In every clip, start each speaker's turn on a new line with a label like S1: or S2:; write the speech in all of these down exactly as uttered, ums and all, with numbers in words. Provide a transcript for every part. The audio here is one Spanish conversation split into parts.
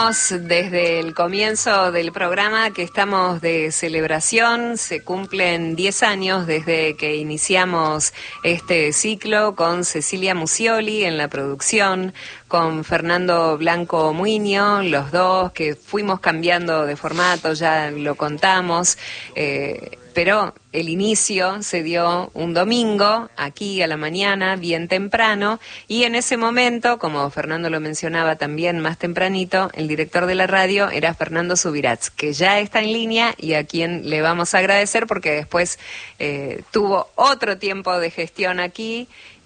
S1: Desde el comienzo del programa que estamos de celebración, se cumplen diez años desde que iniciamos este ciclo con Cecilia Musioli en la producción, con Fernando Blanco Muiño, los dos que fuimos cambiando de formato, ya lo contamos, eh, pero el inicio se dio un domingo, aquí a la mañana, bien temprano, y en ese momento, como Fernando lo mencionaba también más tempranito, el director de la radio era Fernando Subirats, que ya está en línea y a quien le vamos a agradecer porque después eh, tuvo otro tiempo de gestión aquí.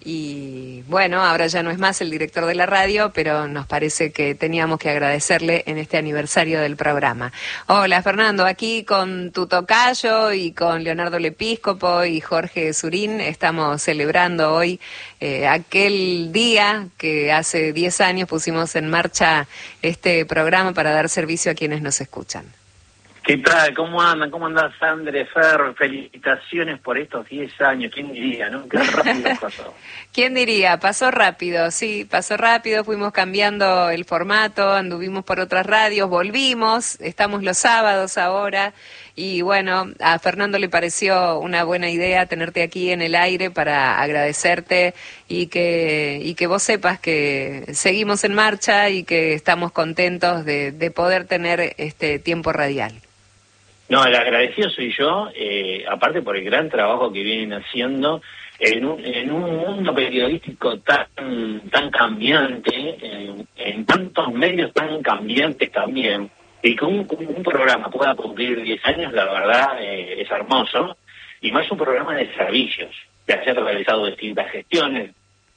S1: Y bueno, ahora ya no es más el director de la radio, pero nos parece que teníamos que agradecerle en este aniversario del programa. Hola Fernando, aquí con tu tocayo y con Leonardo Lepíscopo y Jorge Surín estamos celebrando hoy eh, aquel día que hace diez años pusimos en marcha este programa para dar servicio a quienes nos escuchan.
S2: ¿Qué tal? ¿Cómo andan? ¿Cómo andás, André Ferro? Felicitaciones por estos diez años. ¿Quién diría, no? Qué rápido pasó.
S1: ¿Quién diría? Pasó rápido, sí, pasó rápido. Fuimos cambiando el formato, anduvimos por otras radios, volvimos, estamos los sábados ahora. Y bueno, a Fernando le pareció una buena idea tenerte aquí en el aire para agradecerte y que y que vos sepas que seguimos en marcha y que estamos contentos de, de poder tener este tiempo radial.
S2: No, el agradecido soy yo, eh, aparte por el gran trabajo que vienen haciendo en un, en un mundo periodístico tan tan cambiante, en, en tantos medios tan cambiantes también, y que un, un programa pueda cumplir diez años, la verdad, eh, es hermoso, y más un programa de servicios, que se han realizado distintas gestiones.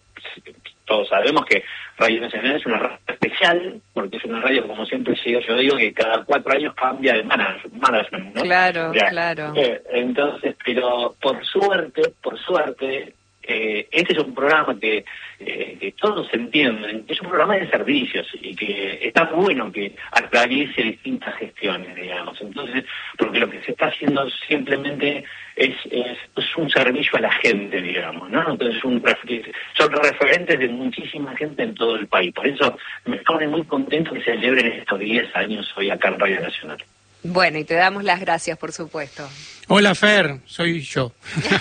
S2: Todos sabemos que Radio Nacional es una radio especial, porque es una radio, como siempre yo digo, que cada cuatro años cambia de management, ¿no?
S1: Claro,
S2: ya,
S1: claro.
S2: Eh, entonces, pero por suerte, por suerte, eh, este es un programa que, eh, que todos entienden, es un programa de servicios y que está bueno que atraviese distintas gestiones, digamos. Entonces, porque lo que se está haciendo simplemente es, es, es un servicio a la gente, digamos, ¿no? Entonces, un, son referentes de muchísima gente en todo el país. Por eso me pone muy contento que se celebren estos diez años hoy acá en Radio Nacional.
S1: Bueno, y te damos las gracias, por supuesto.
S3: Hola, Fer, soy yo.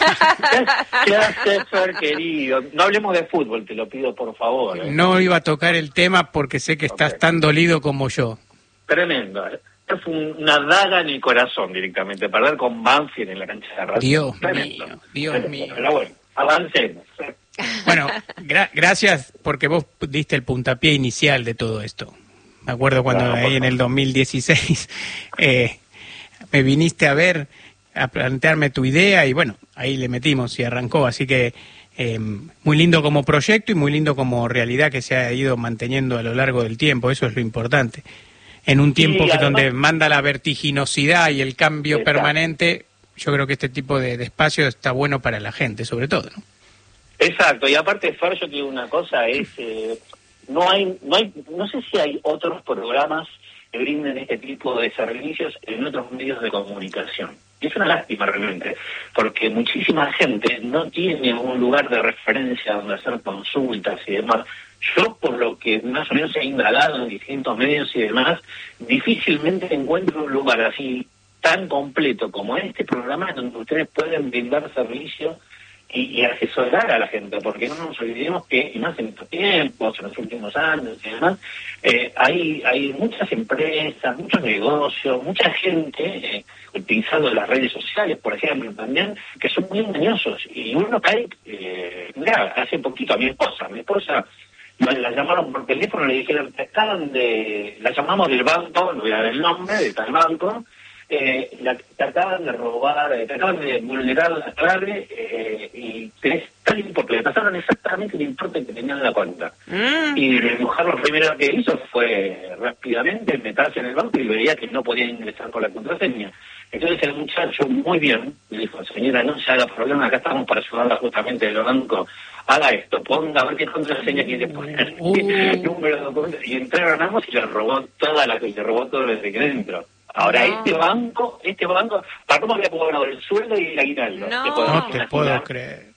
S2: ¿Qué haces, Fer, querido? No hablemos de fútbol, te lo pido, por favor. ¿eh?
S3: No iba a tocar el tema porque sé que estás okay. tan dolido como yo.
S2: Tremendo. ¿eh? Es una daga en el corazón directamente, perder con Banfield en la cancha de radio.
S3: Dios
S2: Tremendo.
S3: mío, Dios
S2: Tremendo.
S3: mío.
S2: Pero bueno, avancemos.
S3: Bueno, gra- gracias porque vos diste el puntapié inicial de todo esto. Me acuerdo cuando claro, ahí en el dos mil dieciséis eh, me viniste a ver, a plantearme tu idea y bueno, ahí le metimos y arrancó. Así que eh, muy lindo como proyecto y muy lindo como realidad que se ha ido manteniendo a lo largo del tiempo. Eso es lo importante. En un tiempo sí, que además, donde manda la vertiginosidad y el cambio exacto. permanente, yo creo que este tipo de, de espacio está bueno para la gente, sobre todo, ¿no?
S2: Exacto. Y aparte, Fer, yo te digo una cosa, es... Eh, No hay, no hay, no sé si hay otros programas que brinden este tipo de servicios en otros medios de comunicación. Y es una lástima realmente, porque muchísima gente no tiene un lugar de referencia donde hacer consultas y demás. Yo, por lo que más o menos he indagado en distintos medios y demás, difícilmente encuentro un lugar así tan completo como este programa donde ustedes pueden brindar servicios Y, y asesorar a la gente, porque no nos olvidemos que, y más en estos tiempos, en los últimos años y demás, eh, hay hay muchas empresas, muchos negocios, mucha gente eh, utilizando las redes sociales, por ejemplo, también, que son muy engañosos, y uno cae, eh, mira, hace poquito a mi esposa, mi esposa la llamaron por teléfono, le dijeron, te acaban de, la llamamos del banco, no voy a dar el nombre, de tal banco, Eh, la trataban de robar, eh, trataban de vulnerar la clave eh, y tenés tal importe, le pasaron exactamente el importe que tenían en la cuenta. Mm. Y la mujer lo primero que hizo fue rápidamente meterse en el banco y veía que no podía ingresar con la contraseña. Entonces el muchacho, muy bien, le dijo, señora, no se haga problema, acá estamos para ayudarla justamente del banco, haga esto, ponga a ver qué contraseña quiere poner, uh. número de documentos, y entraron ambos y le robó toda la le robó todo lo que dentro. Ahora, no. este banco, este banco, ¿para cómo había cobrado el sueldo y el aguinaldo?
S3: No te, no te puedo creer.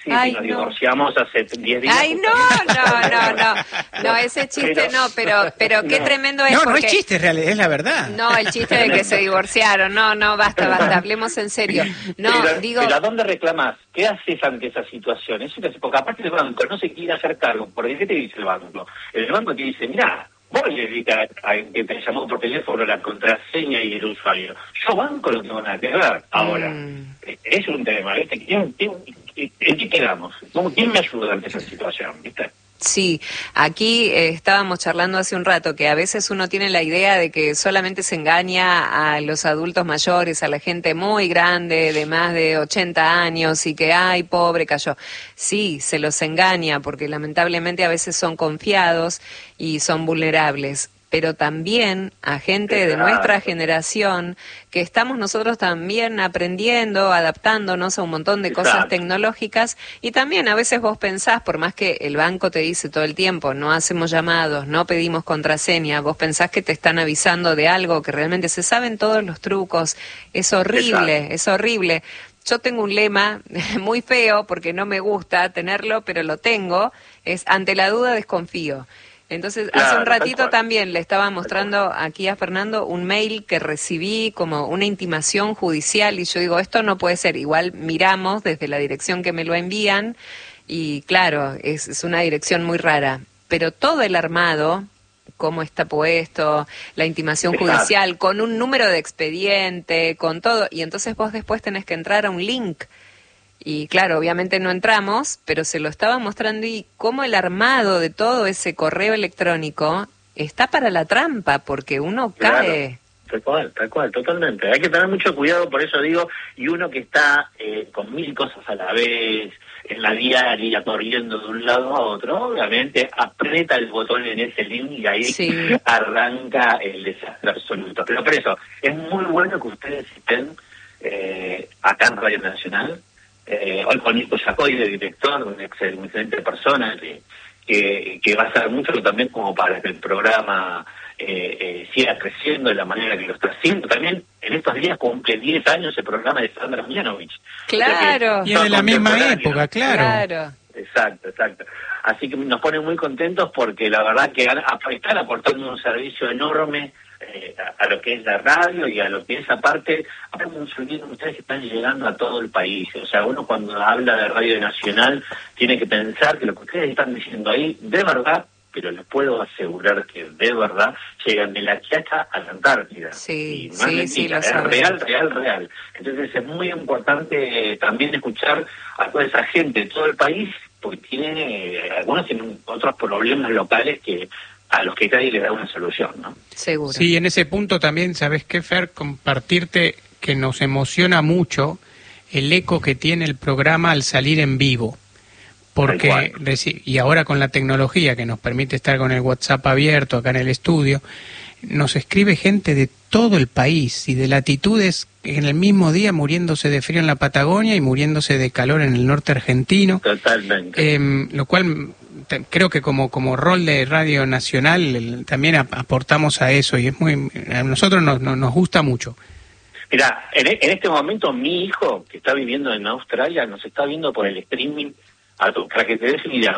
S2: sí,
S1: Ay,
S2: sí, nos
S1: no.
S2: divorciamos hace diez días.
S1: Ay, no, no, no, no, no, ese chiste
S2: Pero-
S1: no, pero, pero qué
S2: no.
S1: tremendo es
S3: No,
S1: porque...
S3: no es chiste, es real- es la verdad.
S1: No, el chiste de que se divorciaron, no, no, basta, basta, hablemos en serio. No,
S2: pero,
S1: digo...
S2: pero ¿a dónde reclamás? ¿Qué haces ante esa situación? Eso te hace, porque aparte el banco no se quiere hacer cargo. ¿Por qué te dice el banco? El banco te dice, mira, vos le dices a, a que te llamó por teléfono la contraseña y el usuario. Yo banco no tengo nada que ver. Ahora,
S1: Mm.
S2: es un tema, ¿viste? ¿Quién- quién- ¿En qué quedamos? ¿Cómo, ¿Quién me ayuda ante esa situación? ¿Viste?
S1: Sí, aquí eh, estábamos charlando hace un rato que a veces uno tiene la idea de que solamente se engaña a los adultos mayores, a la gente muy grande, de más de ochenta años y que, ay, pobre, cayó. Sí, se los engaña porque lamentablemente a veces son confiados y son vulnerables. Pero también a gente de
S2: Exacto.
S1: nuestra generación que estamos nosotros también aprendiendo, adaptándonos a un montón de cosas
S2: Exacto.
S1: tecnológicas y también a veces vos pensás, por más que el banco te dice todo el tiempo, no hacemos llamados, no pedimos contraseña, vos pensás que te están avisando de algo que realmente se saben todos los trucos, es horrible,
S2: Exacto.
S1: es horrible. Yo tengo un lema muy feo porque no me gusta tenerlo, pero lo tengo, es ante la duda desconfío. Entonces,
S2: Claro,
S1: hace un
S2: tal
S1: ratito
S2: cual.
S1: también le estaba mostrando aquí a Fernando un mail que recibí como una intimación judicial y yo digo, esto no puede ser. Igual miramos desde la dirección que me lo envían y claro, es, es una dirección muy rara. Pero todo el armado, cómo está puesto, la intimación
S2: Exacto.
S1: judicial, con un número de expediente, con todo, y entonces vos después tenés que entrar a un link. Y claro, obviamente no entramos, pero se lo estaba mostrando y cómo el armado de todo ese correo electrónico está para la trampa, porque uno cae.
S2: Claro, tal cual, tal cual, totalmente. Hay que tener mucho cuidado, por eso digo, y uno que está eh, con mil cosas a la vez, en la diaria, corriendo de un lado a otro, obviamente aprieta el botón en ese link y ahí
S1: Sí.
S2: arranca el desastre absoluto. Pero por eso, es muy bueno que ustedes estén eh, acá en Radio Nacional, eh, hoy con Nico Yacoy, de director, una excelente, excelente persona, que, que, que va a hacer mucho también como para que el programa eh, eh, siga creciendo de la manera que lo está haciendo. También en estos días cumple diez años el programa de Sandra Mianovich.
S1: Claro.
S2: O sea que
S3: Y es de la
S2: son
S3: misma
S2: contemporáneos.
S3: época, claro.
S1: Claro.
S2: Exacto, exacto. Así que nos ponen muy contentos porque la verdad que han- están aportando un servicio enorme eh, a, a lo que es la radio y a lo que es aparte, aparte un servicio que ustedes están llegando a todo el país. O sea, uno cuando habla de Radio Nacional tiene que pensar que lo que ustedes están diciendo ahí, de verdad, pero les puedo asegurar que de verdad llegan de la Quiaca a la Antártida.
S1: Sí,
S2: Y no
S1: sí,
S2: es
S1: sí,
S2: mentira,
S1: lo
S2: es
S1: sabemos.
S2: real, real, real. Entonces es muy importante eh, también escuchar a toda esa gente de todo el país, porque tiene, eh, algunos tienen otros problemas locales que a los que nadie le da una solución, ¿no?
S1: Seguro.
S3: Sí, en ese punto también, ¿sabes qué, Fer? Compartirte que nos emociona mucho el eco que tiene el programa al salir en vivo. Porque,
S2: Tal
S3: reci- y ahora con la tecnología que nos permite estar con el WhatsApp abierto acá en el estudio, nos escribe gente de todo el país y de latitudes en el mismo día muriéndose de frío en la Patagonia y muriéndose de calor en el norte argentino.
S2: Totalmente.
S3: Eh, lo cual te- creo que como como rol de Radio Nacional el- también ap- aportamos a eso y es muy a nosotros nos, nos, nos gusta mucho.
S2: Mira, en, e- en este momento mi hijo, que está viviendo en Australia, nos está viendo por el streaming, a tu- para que te des una idea.